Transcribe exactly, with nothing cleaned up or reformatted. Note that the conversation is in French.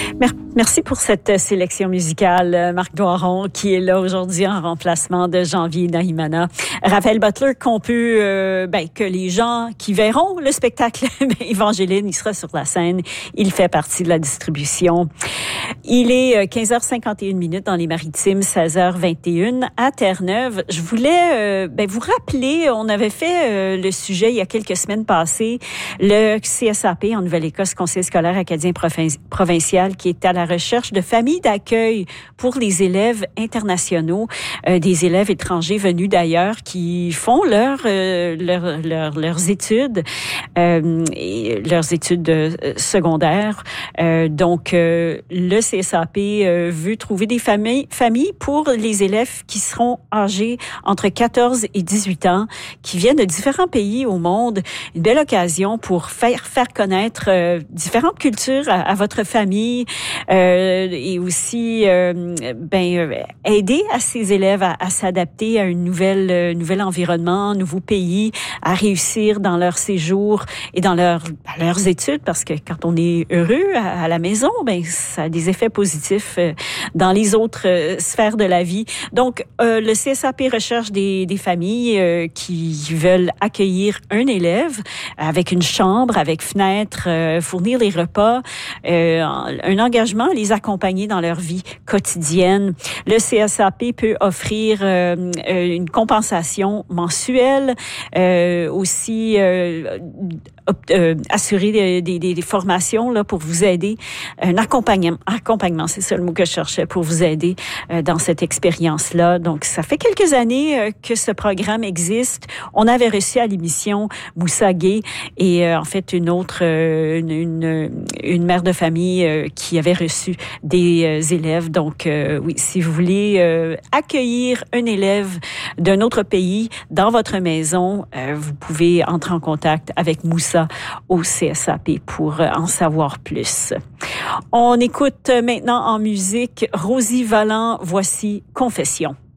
Merci pour cette sélection musicale, Marc Doiron, qui est là aujourd'hui en remplacement de Janvier Nahimana. Raphaël Butler, qu'on peut, euh, ben, que les gens qui verront le spectacle Évangéline, il sera sur la scène. Il fait partie de la distribution. Il est quinze heures cinquante et une minutes dans les Maritimes, seize heures vingt et une à Terre-Neuve. Je voulais euh, ben, vous rappeler, on avait fait euh, le sujet il y a quelques semaines passées, le C S A P en Nouvelle-Écosse, Conseil scolaire acadien provincial, qui est à la recherche de familles d'accueil pour les élèves internationaux, euh, des élèves étrangers venus d'ailleurs qui font leur, euh, leur, leur, leurs études, euh, et leurs études euh, secondaires. Euh, donc, euh, le C S A P euh, veut trouver des familles, familles pour les élèves qui seront âgés entre quatorze et dix-huit ans, qui viennent de différents pays au monde. Une belle occasion pour faire, faire connaître euh, différentes cultures à, à votre famille, euh, et aussi euh, ben, euh, aider à ces élèves à, à s'adapter à un nouvel, euh, nouvel environnement, un nouveau pays, à réussir dans leur séjour et dans leur, leurs études, parce que quand on est heureux à, à la maison, ben, ça a des effets positifs euh, dans les autres euh, sphères de la vie. Donc, euh, le C S A P recherche des, des familles euh, qui veulent accueillir un élève avec une chambre, avec fenêtre, euh, fournir les repas, euh, un engagement, les accompagner dans leur vie quotidienne. Le C S A P peut offrir euh, une compensation mensuelle, euh, aussi euh, euh, assurer des, des, des formations là pour vous aider, un accompagnement, accompagnement, c'est ça le mot que je cherchais, pour vous aider euh, dans cette expérience-là. Donc, ça fait quelques années euh, que ce programme existe. On avait reçu à l'émission Moussa Gay et euh, en fait une autre, euh, une, une, une mère de famille euh, qui avait reçu des euh, élèves. Donc, euh, oui, si vous voulez euh, accueillir un élève d'un autre pays dans votre maison, euh, vous pouvez entrer en contact avec Moussa au C S A P pour en savoir plus. On écoute maintenant en musique Rosie Valland, voici Confession.